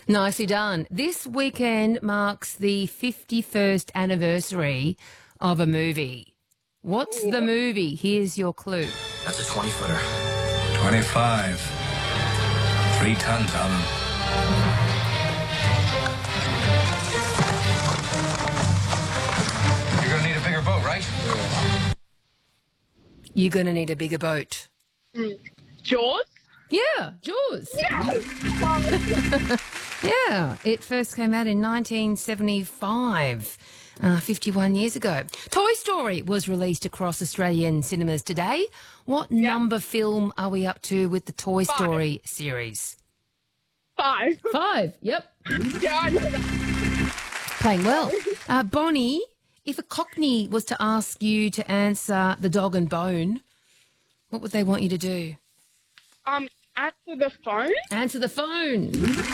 Nicely done. This weekend marks the 51st anniversary of a movie. What's the movie? Here's your clue. That's a 20-footer. 25. 3 tons, Alan. You're going to need a bigger boat, right? You're going to need a bigger boat. Jaws? Yeah, Jaws. Yes. Yeah, it first came out in 1975, 51 years ago. Toy Story was released across Australian cinemas today. What number film are we up to with the Toy Story series? 5. 5, yep. Yeah, I know that. Playing well. Bonnie, if a Cockney was to ask you to answer the dog and bone, what would they want you to do? Answer the phone? Answer the phone.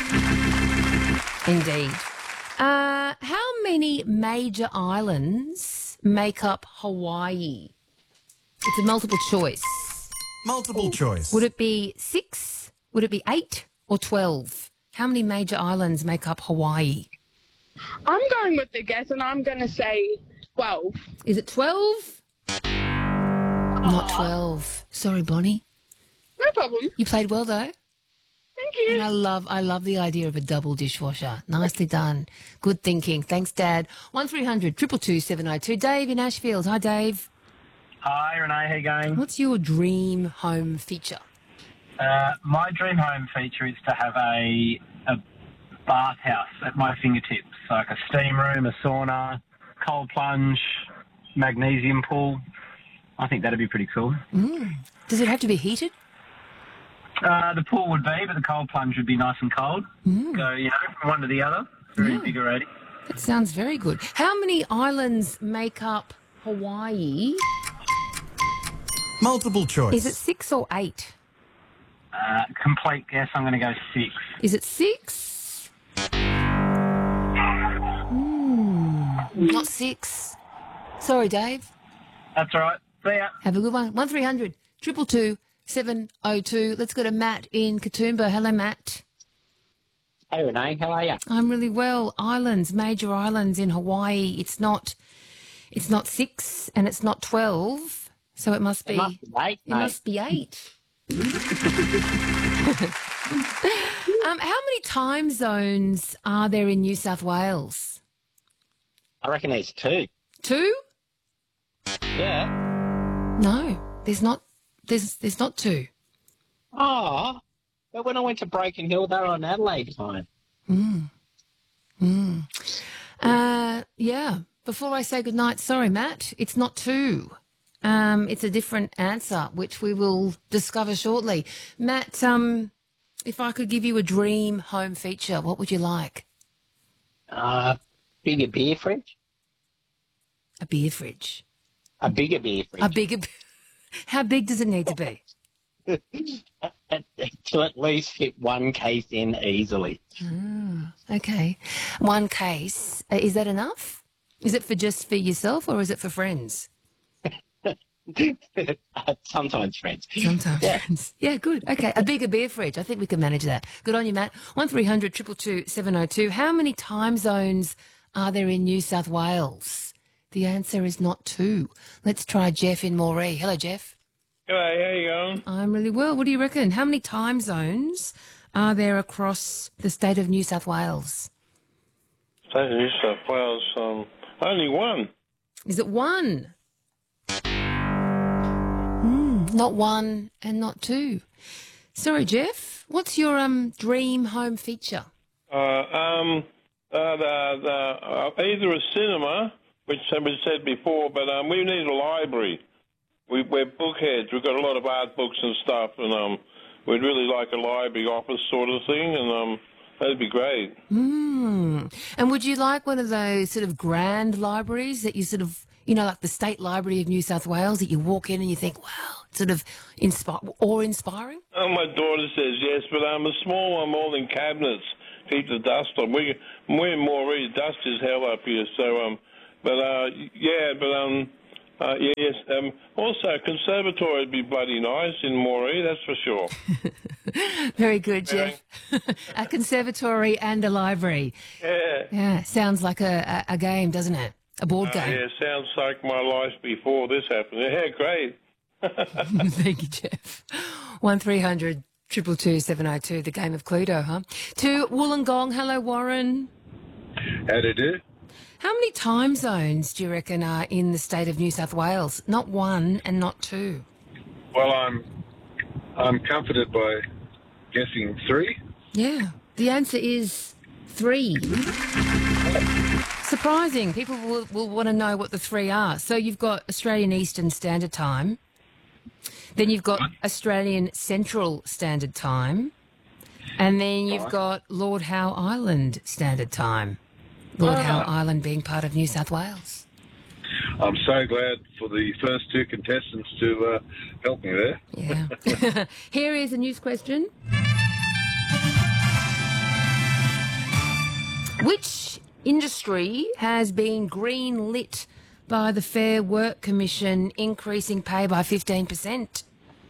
Indeed. How many major islands make up Hawaii? It's a multiple choice. Multiple choice. Would it be 6? Would it be 8 or 12? How many major islands make up Hawaii? I'm going with the guess, and I'm going to say 12. Is it 12? Not 12. Sorry, Bonnie. No problem. You played well, though. Thank you. And I love the idea of a double dishwasher. Nicely done. Good thinking. Thanks, Dad. 1300 222 702. Dave in Ashfield. Hi, Dave. Hi, Renee. How you going? What's your dream home feature? My dream home feature is to have a bathhouse at my fingertips, like a steam room, a sauna, cold plunge, magnesium pool. I think that'd be pretty cool. Does it have to be heated? The pool would be, but the cold plunge would be nice and cold. Go, from one to the other. Very invigorating. That sounds very good. How many islands make up Hawaii? Multiple choice. Is it 6 or 8? Complete guess, I'm going to go 6. Is it 6? Not 6. Sorry, Dave. That's all right. See ya. Have a good one. 1300 222 702. Let's go to Matt in Katoomba. Hello, Matt. Hey, Renee, how are you? I'm really well. Islands, major islands in Hawaii. It's not 6 and it's not 12, so it must be. It must be 8. It must be 8. How many time zones are there in New South Wales? I reckon there's 2. 2? Yeah. No, there's not. There's not 2. Oh, but when I went to Broken Hill, they were on Adelaide time. Yeah. Before I say goodnight, sorry, Matt, it's not 2. It's a different answer, which we will discover shortly. Matt, if I could give you a dream home feature, what would you like? Bigger beer fridge. A beer fridge. A bigger beer fridge. A bigger. How big does it need to be? To at least fit one case in easily. Okay. 1 case. Is that enough? Is it just for yourself or is it for friends? Sometimes friends. Sometimes friends. Yeah, good. Okay, a bigger beer fridge. I think we can manage that. Good on you, Matt. 1300 222 702. How many time zones are there in New South Wales? The answer is not 2. Let's try Jeff in Moree. Hello, Jeff. G'day, how you going? I'm really well. What do you reckon? How many time zones are there across the state of New South Wales? State of New South Wales, only 1. Is it 1? Not 1 and not 2. Sorry, Jeff. What's your dream home feature? Either a cinema, which was said before, but we need a library. We're bookheads. We've got a lot of art books and stuff, and we'd really like a library office sort of thing, and that'd be great. And would you like one of those sort of grand libraries that you sort of, like the State Library of New South Wales, that you walk in and you think, wow, sort of inspiring? Oh, my daughter says yes, but a small one, more than cabinets, keep the dust on. We're more really dust is hell up here, so Yes. Also, a conservatory would be bloody nice in Moree, that's for sure. Very good, Jeff. A conservatory and a library. Yeah. Yeah, sounds like a game, doesn't it? A board game. Yeah, sounds like my life before this happened. Yeah, great. Thank you, Jeff. 1300 222 702, the game of Cluedo, huh? To Wollongong. Hello, Warren. How do you do? How many time zones do you reckon are in the state of New South Wales? Not one and not two. Well, I'm comforted by guessing 3. Yeah. The answer is 3. Surprising. People will want to know what the 3 are. So you've got Australian Eastern Standard Time. Then you've got Australian Central Standard Time. And then you've got Lord Howe Island Standard Time. Lord Howe Island being part of New South Wales. I'm so glad for the first 2 contestants to help me there. Yeah. Here is a news question. Which industry has been green lit by the Fair Work Commission increasing pay by 15%?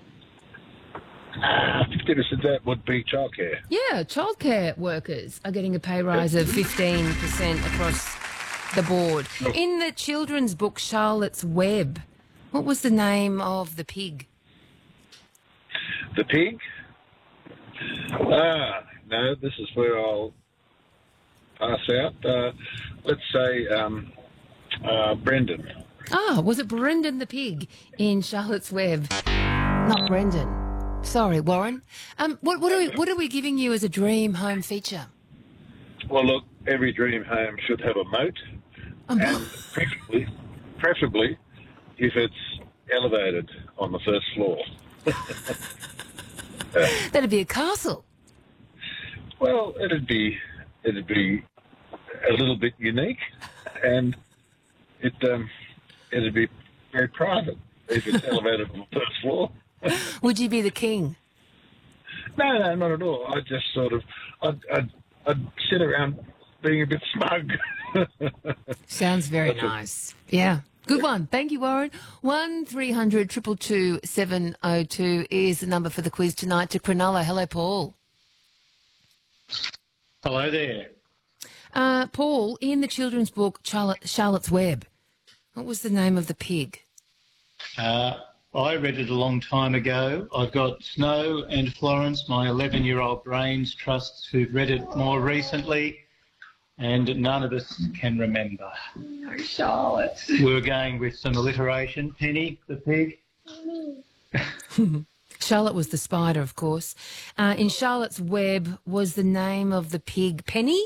50% that would be childcare. Yeah, childcare workers are getting a pay rise of 15% across the board. In the children's book Charlotte's Web, what was the name of the pig? The pig? No, this is where I'll pass out. Let's say Brendan. Was it Brendan the pig in Charlotte's Web? Not Brendan. Sorry, Warren. What are we giving you as a dream home feature? Well, look, every dream home should have a moat, and preferably if it's elevated on the first floor. That'd be a castle. Well, it'd be a little bit unique, and it'd be very private if it's elevated on the first floor. Would you be the king? No, not at all. I just sort of, I'd sit around being a bit smug. Sounds very nice. Yeah. Good one. Thank you, Warren. 1300 222 702 is the number for the quiz tonight. To Cronulla. Hello, Paul. Hello there. Paul, in the children's book Charlotte's Web, what was the name of the pig? I read it a long time ago. I've got Snow and Florence, my 11-year-old brains trusts, who've read it more recently, and none of us can remember. No, Charlotte. We were going with some alliteration. Penny, the pig. Charlotte was the spider, of course. In Charlotte's Web was the name of the pig Penny?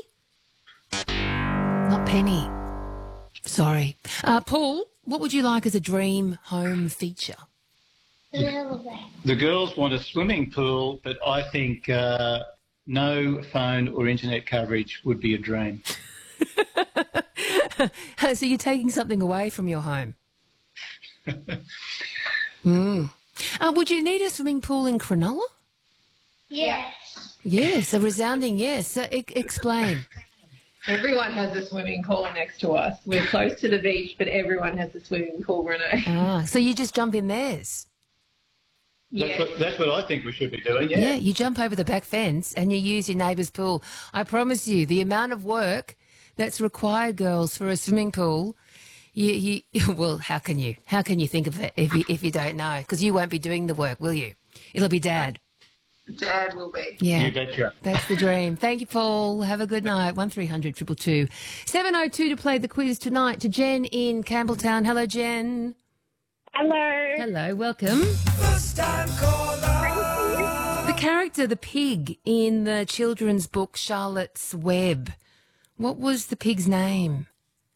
Not Penny. Sorry. Paul, what would you like as a dream home feature? The girls want a swimming pool, but I think no phone or internet coverage would be a dream. So you're taking something away from your home? Would you need a swimming pool in Cronulla? Yes. Yes, a resounding yes. Explain. Everyone has a swimming pool next to us. We're close to the beach, but everyone has a swimming pool, Renee. So you just jump in theirs? Yeah. That's what I think we should be doing, yeah. Yeah, you jump over the back fence and you use your neighbour's pool. I promise you, the amount of work that's required, girls, for a swimming pool, well, how can you think of it if you don't know? Because you won't be doing the work, will you? It'll be Dad. Dad will be. Yeah, You betcha. that's the dream. Thank you, Paul. Have a good night. 1300 222 702 to play the quiz tonight. To Jen in Campbelltown. Hello, Jen. Hello. Hello, welcome. The character, the pig, in the children's book Charlotte's Web. What was the pig's name?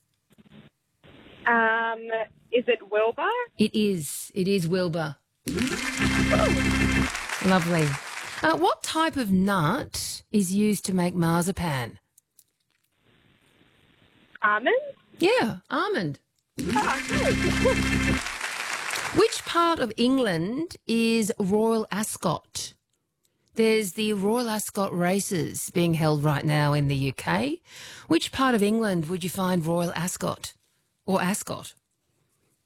Is it Wilbur? It is. It is Wilbur. Lovely. What type of nut is used to make marzipan? Almond? Yeah, almond. Which part of England is Royal Ascot? There's the Royal Ascot races being held right now in the UK. Which part of England would you find Royal Ascot or Ascot?